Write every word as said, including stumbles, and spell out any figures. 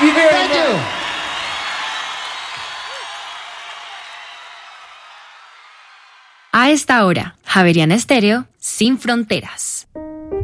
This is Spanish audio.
Thank you very Thank much. you. A esta hora, Javeriana Estéreo, sin fronteras.